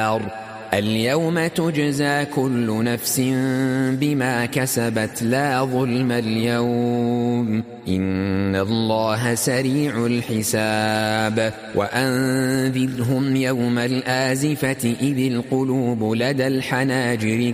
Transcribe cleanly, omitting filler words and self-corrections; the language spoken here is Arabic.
النار اليوم تجزى كل نفس بما كسبت لا ظلم اليوم إن الله سريع الحساب وأنذرهم يوم الآزفة إذ القلوب لدى الحناجر